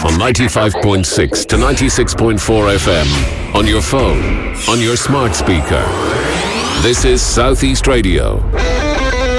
on 95.6 to 96.4 FM, on your phone, on your smart speaker. This is Southeast Radio.